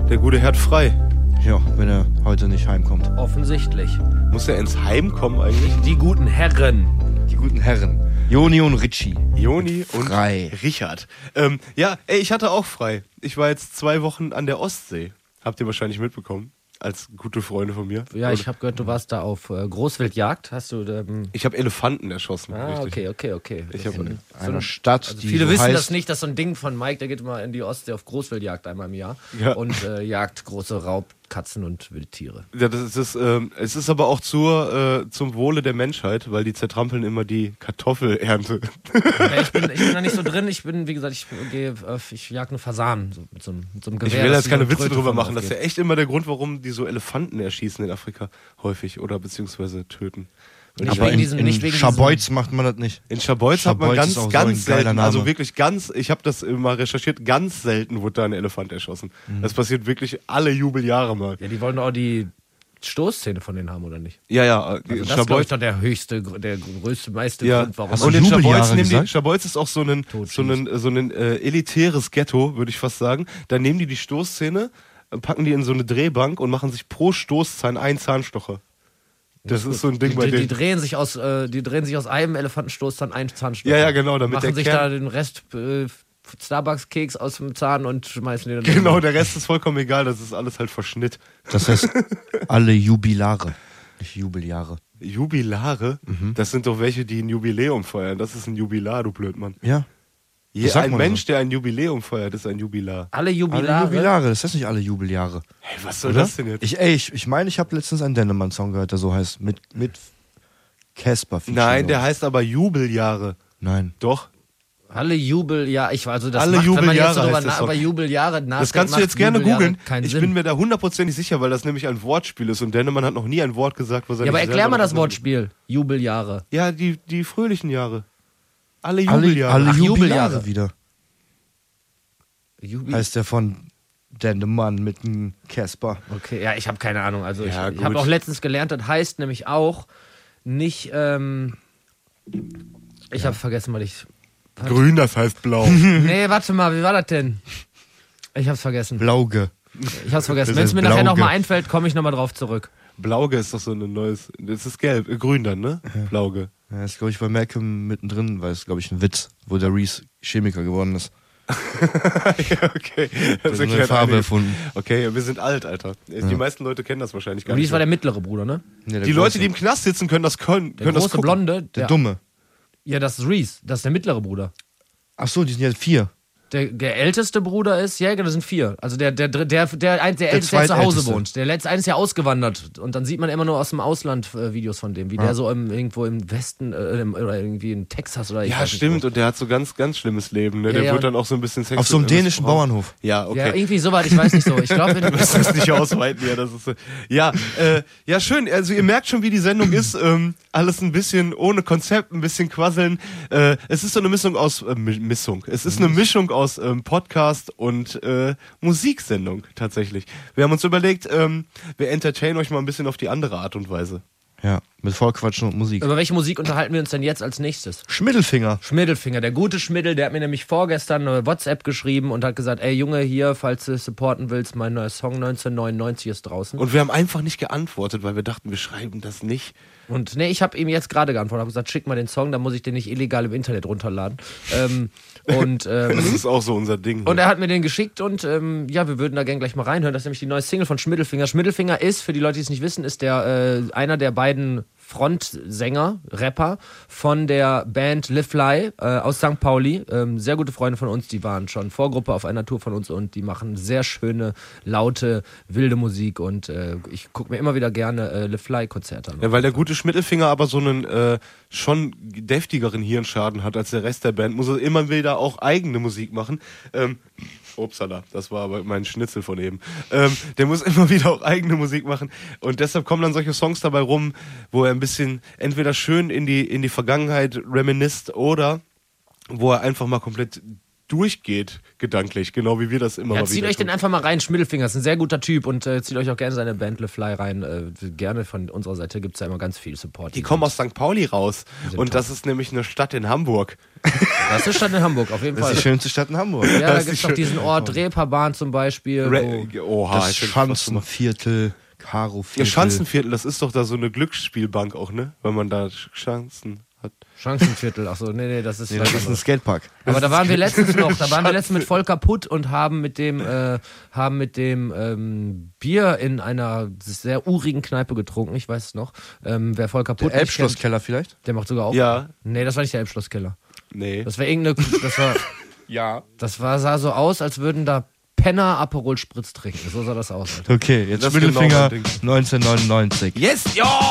Der gute Herr hat frei. Ja, wenn er heute nicht heimkommt. Offensichtlich. Muss er ins Heim kommen eigentlich? Die guten Herren. Die guten Herren. Joni und Richie. Joni Frei. und Richard. Ich hatte auch frei. Ich war jetzt 2 Wochen an der Ostsee. Habt ihr wahrscheinlich mitbekommen. Als gute Freunde von mir. Ja, ich habe gehört, du warst da auf Großwildjagd. Hast du... Ich habe Elefanten erschossen. okay. Ich habe In einer Stadt, Also die viele so wissen heißt, das nicht, dass so ein Ding von Mike, der geht immer in die Ostsee auf Großwildjagd einmal im Jahr und jagt große Raubkatzen und Wildtiere. Ja, es ist aber auch zum Wohle der Menschheit, weil die zertrampeln immer die Kartoffelernte. Ja, ich bin da nicht so drin. Ich bin, wie gesagt, ich jag nur Fasanen so mit so einem Gewehr. Ich will dass jetzt keine die Witze Tröte drüber von machen. Das ist ja aufgeht. echt immer der Grund, warum die so Elefanten erschießen in Afrika häufig oder beziehungsweise töten. Nicht aber wegen diesen- in nicht wegen Schaboiz macht man das nicht. In Schaboiz hat man Schaboiz ist auch ganz so ein geiler selten, Name. also wirklich ganz, ich habe das mal recherchiert, ganz selten wurde da ein Elefant erschossen. Das passiert wirklich alle Jubeljahre mal. Ja, die wollen doch auch die Stoßzähne von denen haben, oder nicht? Ja, Also das ist, glaube ich, doch der meiste Ja, Grund, warum Hast und du in Jubeljahre Schaboiz gesagt? Schaboiz ist auch so ein elitäres Ghetto, würde ich fast sagen. Da nehmen die Stoßzähne, packen die in so eine Drehbank und machen sich pro Stoßzahn einen Zahnstocher. Das ist so ein Ding bei die denen. drehen sich aus einem Elefantenstoßzahn einen Zahnstocher. Ja, genau, damit machen der sich Kern- da den Rest Starbucks-Keks aus dem Zahn und schmeißen den dann Genau, der Rest ist vollkommen egal, das ist alles halt Verschnitt. Das heißt alle Jubilare, nicht Jubeljahre. Jubilare? Das sind doch welche, die ein Jubiläum feiern. Das ist ein Jubilar, du Blödmann. Ja. Das sagt Ein man Mensch, so. der ein Jubiläum feiert, ist ein Jubilar. Alle Alle Jubilare. Jubilare, das heißt nicht alle Jubeljahre. Hey, was soll Oder? das denn jetzt? Ich meine, ich habe letztens einen Dennemann-Song gehört, der so heißt. Mit Casper. Nein, der heißt aber Jubeljahre. Nein. Doch. Alle Jubeljahre. Ich weiß, also das Alle macht, wenn man Jubeljahre jetzt so drüber heißt der Song. über Jubeljahre nachdenkt, Das kannst du macht jetzt gerne Jubeljahre googeln. keinen Ich Sinn. bin mir da hundertprozentig sicher, weil das nämlich ein Wortspiel ist und Dennemann hat noch nie ein Wort gesagt, was er Ja, aber nicht erklär selber mal das gesagt hat. Wortspiel. Jubeljahre. Ja, die fröhlichen Jahre. Alle Alle Jubeljahre. Jubeljahre Jubeljahre. wieder. Heißt der von Dennemann mit dem Casper. Okay, ja, ich habe keine Ahnung. Also Ja, ich gut. habe auch letztens gelernt, das heißt nämlich auch nicht, ich habe vergessen, weil ich... Grün, das heißt blau. Nee, warte mal, wie war das denn? Ich hab's vergessen. Blauge. Ich hab's vergessen. Das Wenn es heißt mir nachher Blauge. nochmal einfällt, komme ich nochmal drauf zurück. Blauge ist doch so ein neues. Das ist gelb. Grün dann, ne? Blauge. Ja, ist, glaube ich, bei Malcolm mittendrin, weil es, glaube ich, ein Witz, wo der Reese Chemiker geworden ist. Ja, okay. Das ist eine erklärt Farbe einiges. erfunden. Okay, wir sind alt, Alter. Die meisten Leute kennen das wahrscheinlich gar Und dies nicht. war der mittlere Bruder, ne? Nee, der Die große. Leute, die im Knast sitzen, können das können. Der können das große gucken. Blonde. Der Dumme. Ja, das ist Reese. Das ist der mittlere Bruder. Ach so, die sind ja 4. Der älteste Bruder ist, ja, das sind 4. Also der älteste, der zu Hause zweitälteste. wohnt. Der letzte eine ist ja ausgewandert. Und dann sieht man immer nur aus dem Ausland Videos von dem, wie der so irgendwo im Westen oder irgendwie in Texas oder ich Ja, weiß nicht stimmt. wo. Und der hat so ganz, ganz schlimmes Leben. Ne? Ja, Der ja. wird dann auch so ein bisschen sexuell. Auf so einem dänischen Bauernhof. Ja, Ja, okay. irgendwie soweit, ich weiß nicht so. Ich glaube, Wir müssen es nicht ausweiten, ja, das ist so. Ja, ja, schön. Also ihr merkt schon, wie die Sendung ist. Alles ein bisschen ohne Konzept, ein bisschen quasseln. Es ist so eine Mischung aus Es ist eine Mischung aus Podcast und Musiksendung tatsächlich. Wir haben uns überlegt, wir entertainen euch mal ein bisschen auf die andere Art und Weise. Ja, mit Vollquatschen und Musik. über welche Musik unterhalten wir uns denn jetzt als nächstes? Schmiddelfinger. Schmiddelfinger, der gute Schmiddel, der hat mir nämlich vorgestern eine WhatsApp geschrieben und hat gesagt, ey Junge, hier, falls du supporten willst, mein neuer Song 1999 ist draußen. Und wir haben einfach nicht geantwortet, weil wir dachten, wir schreiben das nicht. Und nee, ich habe ihm jetzt gerade geantwortet, habe gesagt, schick mal den Song, dann muss ich den nicht illegal im Internet runterladen. Das ist auch so unser Ding. Und er hat mir den geschickt und ja, wir würden da gerne gleich mal reinhören. Das ist nämlich die neue Single von Schmiddelfinger. Schmiddelfinger ist, für die Leute, die es nicht wissen, ist der einer der beiden Frontsänger, Rapper von der Band Live Fly aus St. Pauli. Sehr gute Freunde von uns, die waren schon Vorgruppe auf einer Tour von uns und die machen sehr schöne, laute, wilde Musik und ich gucke mir immer wieder gerne Live Fly Konzerte an. Ja, weil der gute Schmittelfinger aber so einen schon deftigeren Hirnschaden hat als der Rest der Band, muss er immer wieder auch eigene Musik machen. Upsala, das war aber mein Schnitzel von eben. Der muss immer wieder auch eigene Musik machen und deshalb kommen dann solche Songs dabei rum, wo er ein bisschen entweder schön in die Vergangenheit reminiszt oder wo er einfach mal komplett durchgeht, gedanklich, genau wie wir das immer Ja, mal zieht wieder euch den tun. einfach mal rein. Schmiddelfinger ist ein sehr guter Typ und zieht euch auch gerne seine Band Le Fly rein. Gerne von unserer Seite gibt es ja immer ganz viel Support. Die kommen aus St. Pauli raus und das ist nämlich eine Stadt in Hamburg. Das ist eine Stadt in Hamburg, auf jeden Das ist Fall. die schönste Stadt in Hamburg. Ja, da Das ist gibt es die doch diesen Ort Reeperbahn zum Beispiel. Oha, Das ich bin fast Schanzenviertel, Karo-Viertel. Ja, Schanzenviertel, das ist doch da so eine Glücksspielbank auch, ne? Weil man da Chancen hat. Schanzenviertel, achso, nee, das ist. Nee, das ist ein Skatepark. Aber da waren wir letztens noch, da waren wir letztens mit Volker Putt und haben mit dem Bier in einer sehr urigen Kneipe getrunken, ich weiß es noch. Wer Volker Putt Der nicht kennt, Elbschlosskeller vielleicht? der macht sogar auch. Ja. Nee, das war nicht der Elbschlosskeller. Nee. Das war irgendeine, Ja. sah so aus, als würden da Penner Aperol Spritz trinken. So sah das aus. Alter. Okay, jetzt Das ist genau Mittelfinger mein Ding. 1999. Yes! Ja!